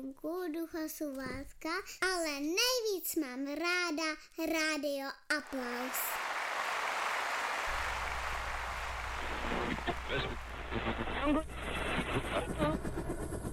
Slunku, Ducha Slovácka, ale nejvíc mám ráda Rádio Aplaus.